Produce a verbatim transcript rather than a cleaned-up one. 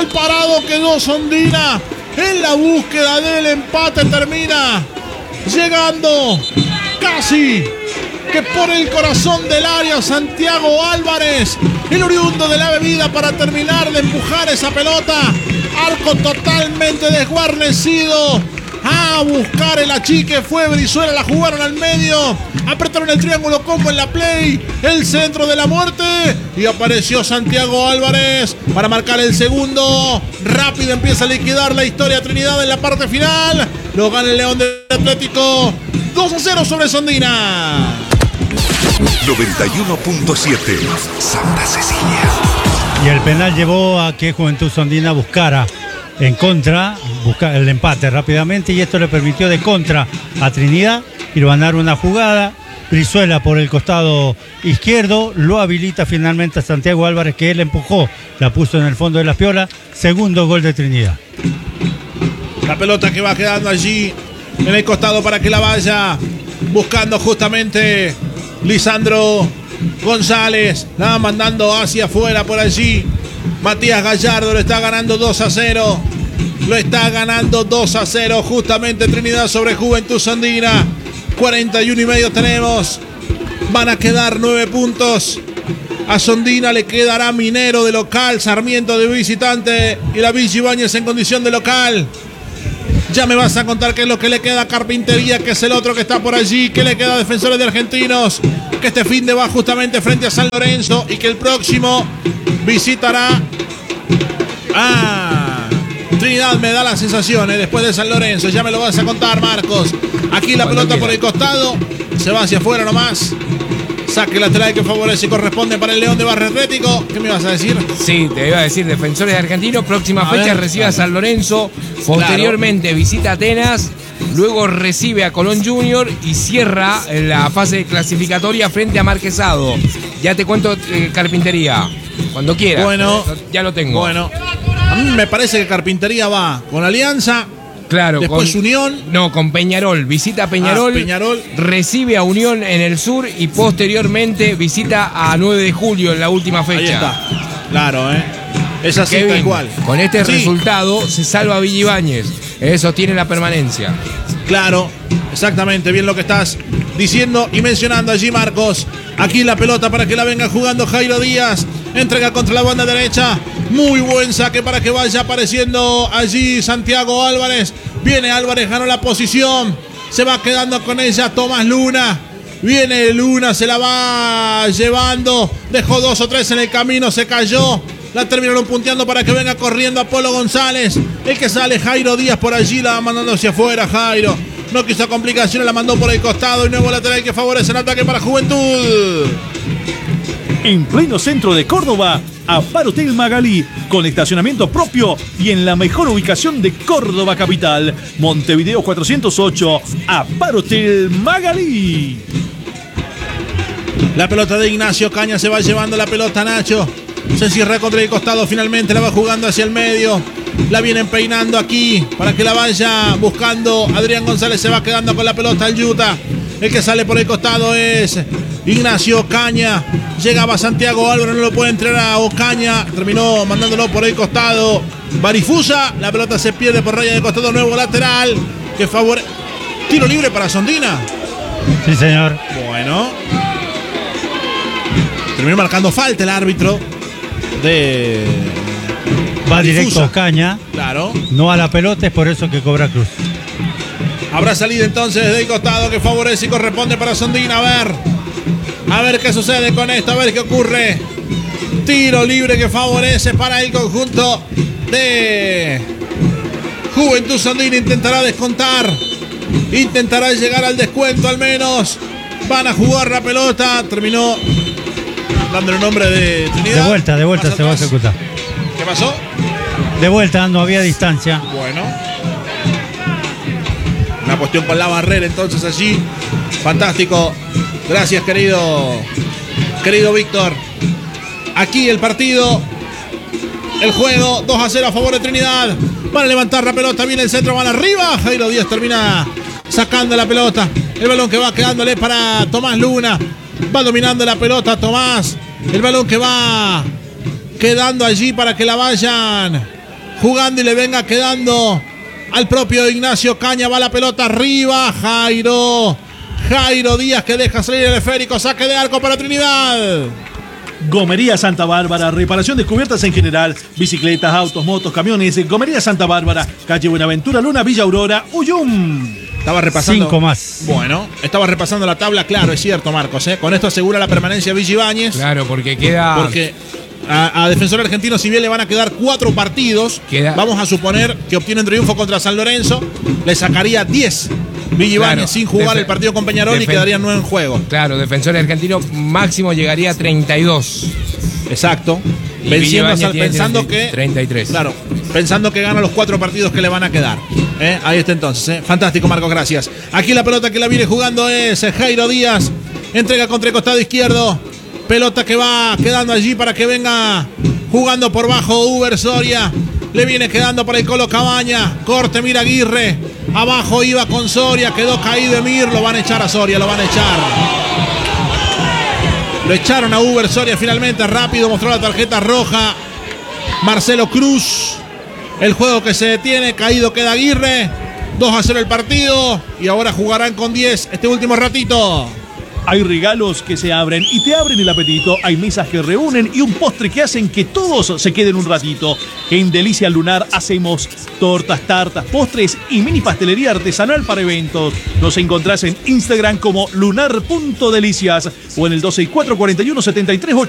parado quedó Sondina. En la búsqueda del empate termina llegando casi que por el corazón del área Santiago Álvarez, el oriundo de la bebida, para terminar de empujar esa pelota. Arco totalmente desguarnecido. A buscar el achique fue Brizuela, la jugaron al medio, apretaron el triángulo combo en la play, el centro de la muerte, y apareció Santiago Álvarez para marcar el segundo. Rápido empieza a liquidar la historia Trinidad en la parte final. Lo gana el León del Atlético dos a cero sobre Sondina. noventa y uno punto siete Santa Cecilia. Y el penal llevó a que Juventud Sondina buscara en contra, buscar el empate rápidamente, y esto le permitió de contra a Trinidad y ganar una jugada. Brizuela por el costado izquierdo lo habilita finalmente a Santiago Álvarez, que él empujó, la puso en el fondo de la piola. Segundo gol de Trinidad. La pelota que va quedando allí en el costado para que la vaya buscando justamente Lisandro González, la va mandando hacia afuera por allí. Matías Gallardo lo está ganando dos a cero. Lo está ganando dos a cero justamente Trinidad sobre Juventud Sondina. cuarenta y uno y medio tenemos. Van a quedar nueve puntos. A Sondina le quedará Minero de local, Sarmiento de visitante y la Villa Ibáñez en condición de local. Ya me vas a contar qué es lo que le queda a Carpintería, que es el otro que está por allí, que le queda a Defensores de Argentinos, que este fin de va justamente frente a San Lorenzo y que el próximo visitará a Trinidad. Me da la sensación, ¿eh? Después de San Lorenzo. Ya me lo vas a contar, Marcos. Aquí la pelota por el costado, se va hacia afuera nomás. Saque lateral que favorece y corresponde para el León de Barrio Atlético. ¿Qué me ibas a decir? Sí, te iba a decir Defensores Argentinos. Próxima a fecha ver, recibe a a San Lorenzo. Posteriormente claro. visita Atenas. Luego recibe a Colón Junior y cierra la fase clasificatoria frente a Marquesado. Ya te cuento eh, Carpintería. Cuando quieras. Bueno, ya lo tengo. Bueno, a mí me parece que Carpintería va con Alianza. Claro, después con, Unión. No, con Peñarol. Visita a Peñarol, ah, Peñarol. Recibe a Unión en el sur y posteriormente visita a nueve de julio en la última fecha. Ahí está. Claro, ¿eh? Es así, Kevin, tal cual. Con este sí. resultado se salva Villa Ibáñez. Eso tiene la permanencia. Claro, exactamente. Bien lo que estás diciendo y mencionando allí, Marcos. Aquí la pelota para que la venga jugando Jairo Díaz. Entrega contra la banda derecha. Muy buen saque para que vaya apareciendo allí Santiago Álvarez. Viene Álvarez, ganó la posición. Se va quedando con ella Tomás Luna. Viene Luna, se la va llevando. Dejó dos o tres en el camino, se cayó. La terminaron punteando para que venga corriendo Apolo González. El que sale Jairo Díaz por allí, la va mandando hacia afuera Jairo. No quiso complicaciones, la mandó por el costado. Y nuevo lateral que favorece el ataque para Juventud. En pleno centro de Córdoba, Aparotel Magalí, con estacionamiento propio y en la mejor ubicación de Córdoba capital. Montevideo cuatrocientos ocho, Aparotel Magalí. La pelota de Ignacio Caña, se va llevando la pelota Nacho. Se cierra contra el costado, finalmente la va jugando hacia el medio. La vienen peinando aquí para que la vaya buscando Adrián González. Se va quedando con la pelota el Utah. El que sale por el costado es Ignacio Caña. Llegaba Santiago Álvarez, no lo puede entrar a Ocaña. Terminó mandándolo por el costado Barifusa. La pelota se pierde por raya de costado. Nuevo lateral que favorece. Tiro libre para Sondina. Sí, señor. Bueno. Terminó marcando falta el árbitro de... Va directo a Ocaña. Claro. No a la pelota, es por eso que cobra Cruz. Habrá salido entonces desde el costado que favorece y corresponde para Sondina. A ver. A ver qué sucede con esto. A ver qué ocurre. Tiro libre que favorece para el conjunto de Juventud Sondina. Intentará descontar. Intentará llegar al descuento al menos. Van a jugar la pelota. Terminó dando el nombre de Trinidad. De vuelta, de vuelta se va a ejecutar. ¿Qué pasó? De vuelta, no había distancia. Bueno. Una cuestión con la barrera entonces allí. Fantástico. Gracias, querido. Querido Víctor. Aquí el partido. El juego. dos a cero a favor de Trinidad. Van a levantar la pelota. Viene el centro. Van arriba. Jairo Díaz termina sacando la pelota. El balón que va quedándole para Tomás Luna. Va dominando la pelota Tomás. El balón que va quedando allí para que la vayan jugando y le venga quedando al propio Ignacio Caña. Va la pelota arriba. Jairo. Jairo Díaz que deja salir el esférico. Saque de arco para Trinidad. Gomería Santa Bárbara, reparación de cubiertas en general, bicicletas, autos, motos, camiones. Gomería Santa Bárbara, calle Buenaventura Luna, Villa Aurora, Uyum. Estaba repasando. Cinco más. Bueno, estaba repasando la tabla, claro, es cierto, Marcos. ¿eh? Con esto asegura la permanencia Villa Ibáñez. Claro, porque queda. Porque a, a Defensor Argentino, si bien le van a quedar cuatro partidos, queda... vamos a suponer que obtienen triunfo contra San Lorenzo, le sacaría diez. Villa Ibáñez claro, sin jugar el partido con Peñarol defen- y quedarían nueve en juego. Claro, Defensor Argentino máximo llegaría a treinta y dos. Exacto. Venciendo, sal, pensando treinta, que treinta y tres. Claro, pensando que gana los cuatro partidos que le van a quedar. ¿eh? Ahí está entonces. ¿eh? Fantástico, Marcos, gracias. Aquí la pelota que la viene jugando es Jairo Díaz. Entrega contra el costado izquierdo. Pelota que va quedando allí para que venga jugando por bajo Uber Soria. Le viene quedando para el Colo Cabaña. Corte, mira Aguirre. Abajo iba con Soria. Quedó caído Emir. Lo van a echar a Soria. Lo van a echar. Lo echaron a Uber Soria finalmente. Rápido mostró la tarjeta roja. Marcelo Cruz. El juego que se detiene. Caído queda Aguirre. dos a cero el partido. Y ahora jugarán con diez este último ratito. Hay regalos que se abren y te abren el apetito. Hay mesas que reúnen y un postre que hacen que todos se queden un ratito. En Delicia Lunar hacemos tortas, tartas, postres y mini pastelería artesanal para eventos. Nos encontrás en Instagram como lunar punto delicias o en el dos seis cuatro, cuarenta y uno, setenta y tres ochenta.